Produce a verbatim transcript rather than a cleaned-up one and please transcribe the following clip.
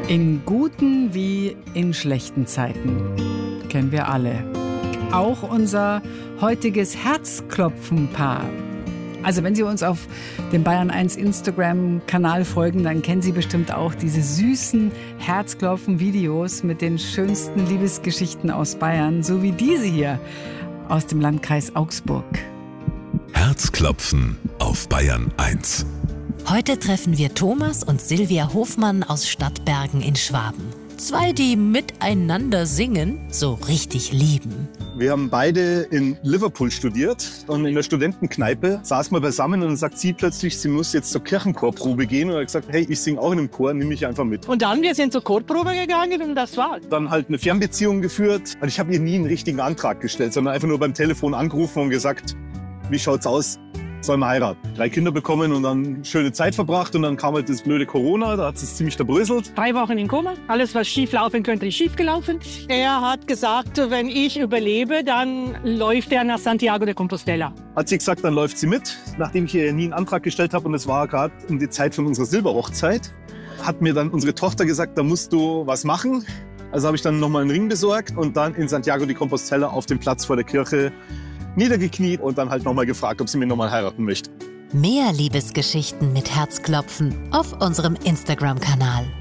In guten wie in schlechten Zeiten. Kennen wir alle. Auch unser heutiges Herzklopfen-Paar. Also wenn Sie uns auf dem Bayern eins Instagram-Kanal folgen, dann kennen Sie bestimmt auch diese süßen Herzklopfen-Videos mit den schönsten Liebesgeschichten aus Bayern, so wie diese hier aus dem Landkreis Augsburg. Herzklopfen auf Bayern eins. Heute treffen wir Thomas und Silvia Hofmann aus Stadtbergen in Schwaben. Zwei, die miteinander singen, so richtig lieben. Wir haben beide in Liverpool studiert und in der Studentenkneipe saßen wir beisammen und dann sagt sie plötzlich, sie muss jetzt zur Kirchenchorprobe gehen und hat gesagt, hey, ich singe auch in einem Chor, nimm mich einfach mit. Und dann, wir sind zur Chorprobe gegangen und das war's. Dann halt eine Fernbeziehung geführt. Und ich habe ihr nie einen richtigen Antrag gestellt, sondern einfach nur beim Telefon angerufen und gesagt, wie schaut's aus? Sollen wir heiraten? Drei Kinder bekommen und dann schöne Zeit verbracht und dann kam halt das blöde Corona, da hat es ziemlich zerbröselt. Drei Wochen in Koma, alles was schief laufen könnte, ist schief gelaufen. Er hat gesagt, wenn ich überlebe, dann läuft er nach Santiago de Compostela. Hat sie gesagt, dann läuft sie mit, nachdem ich ihr nie einen Antrag gestellt habe und es war gerade um die Zeit von unserer Silberhochzeit, hat mir dann unsere Tochter gesagt, da musst du was machen. Also habe ich dann nochmal einen Ring besorgt und dann in Santiago de Compostela auf dem Platz vor der Kirche niedergekniet und dann halt nochmal gefragt, ob sie mich nochmal heiraten möchte. Mehr Liebesgeschichten mit Herzklopfen auf unserem Instagram-Kanal.